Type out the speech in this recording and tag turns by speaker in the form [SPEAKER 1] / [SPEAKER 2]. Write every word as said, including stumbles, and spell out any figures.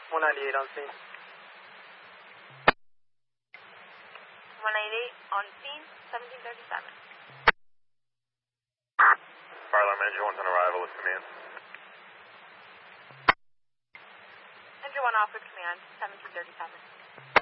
[SPEAKER 1] one ninety-eight on scene.
[SPEAKER 2] one ninety-eight on scene, seventeen thirty-seven.
[SPEAKER 3] Fire alarm engine one's on arrival with command.
[SPEAKER 2] Engine one off with command, seventeen thirty-seven.